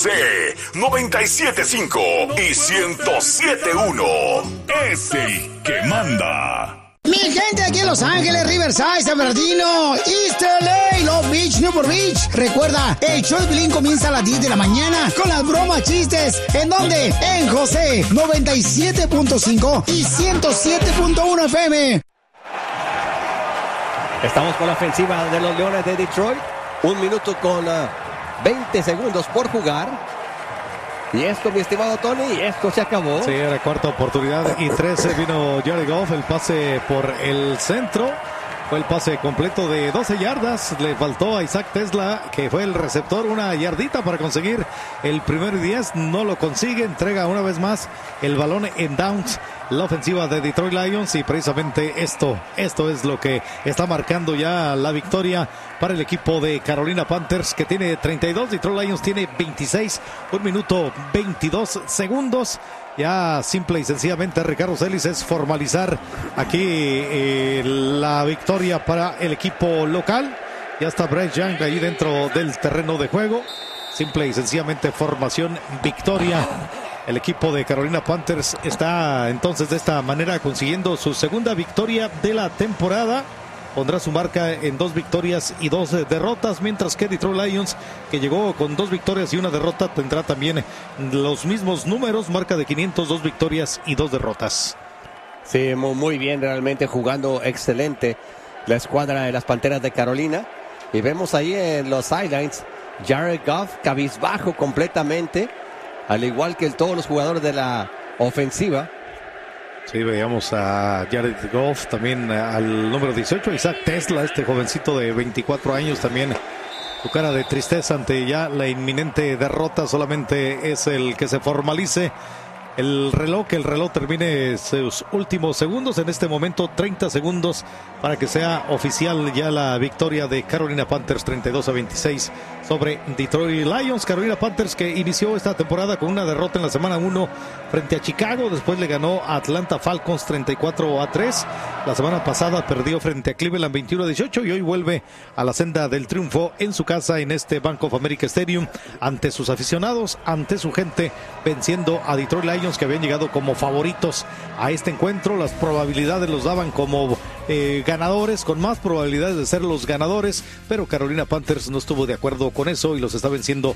97.5 y 107.1 es el que manda. Mi gente aquí en Los Ángeles, Riverside, San Bernardino, East LA, Long Beach, Newport Beach. Recuerda, el show de Piolín comienza a las 10 de la mañana con las bromas, chistes. ¿En dónde? En José 97.5 y 107.1 FM. Estamos con la ofensiva de los Leones de Detroit. 1 minuto con 20 segundos por jugar. Y esto, mi estimado Tony, esto se acabó. Sí, era cuarta oportunidad y 13 vino Jared Goff. El pase por el centro. Fue el pase completo de 12 yardas. Le faltó a Isaac Tesla, que fue el receptor, una yardita para conseguir el primer 10. No lo consigue. Entrega una vez más el balón en downs. La ofensiva de Detroit Lions, y precisamente esto es lo que está marcando ya la victoria para el equipo de Carolina Panthers, que tiene 32, Detroit Lions tiene 26, 1 minuto 22 segundos. Ya simple y sencillamente, Ricardo Celis, es formalizar aquí la victoria para el equipo local. Ya está Bryce Young ahí dentro del terreno de juego. Simple y sencillamente formación, victoria. El equipo de Carolina Panthers está entonces de esta manera consiguiendo su segunda victoria de la temporada. Pondrá su marca en 2 victorias y 2 derrotas, mientras que Detroit Lions, que llegó con 2 victorias y 1 derrota, tendrá también los mismos números, marca de 502 victorias y 2 derrotas. Sí, muy bien, realmente jugando excelente la escuadra de las Panteras de Carolina. Y vemos ahí en los sidelines Jared Goff cabizbajo completamente, al igual que todos los jugadores de la ofensiva. Sí, veíamos a Jared Goff, también al número 18, Isaac Tesla, este jovencito de 24 años, también su cara de tristeza ante ya la inminente derrota. Solamente es el que se formalice el reloj, que el reloj termine sus últimos segundos. En este momento 30 segundos para que sea oficial ya la victoria de Carolina Panthers 32-26 sobre Detroit Lions. Carolina Panthers, que inició esta temporada con una derrota en la semana 1 frente a Chicago, después le ganó a Atlanta Falcons 34-3. La semana pasada perdió frente a Cleveland 21-18 y hoy vuelve a la senda del triunfo en su casa, en este Bank of America Stadium, ante sus aficionados, ante su gente, venciendo a Detroit Lions, que habían llegado como favoritos a este encuentro. Las probabilidades los daban como ganadores, con más probabilidades de ser los ganadores, pero Carolina Panthers no estuvo de acuerdo con eso y los está venciendo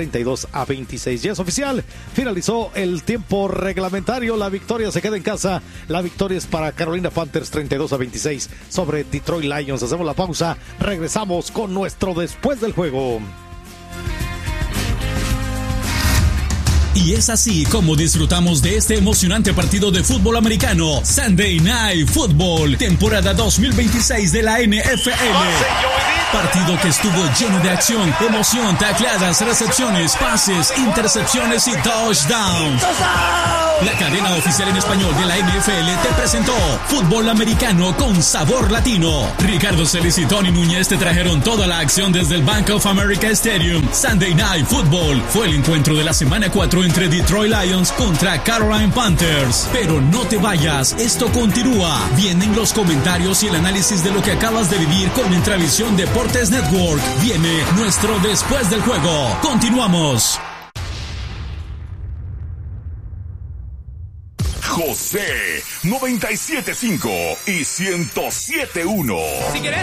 32-26. Ya es oficial, finalizó el tiempo reglamentario, la victoria se queda en casa, la victoria es para Carolina Panthers 32-26 sobre Detroit Lions. Hacemos la pausa, regresamos con nuestro después del juego. Y es así como disfrutamos de este emocionante partido de fútbol americano, Sunday Night Football, temporada 2026 de la NFL. Partido que estuvo lleno de acción, emoción, tacleadas, recepciones, pases, intercepciones y touchdowns. La cadena oficial en español de la NFL te presentó fútbol americano con sabor latino. Ricardo Celis y Tony Núñez te trajeron toda la acción desde el Bank of America Stadium. Sunday Night Football fue el encuentro de la semana 4 entre Detroit Lions contra Carolina Panthers. Pero no te vayas, esto continúa. Vienen los comentarios y el análisis de lo que acabas de vivir con Intravisión Deportes Network. Viene nuestro después del juego. Continuamos. José 97.5 y 107.1. Si quieres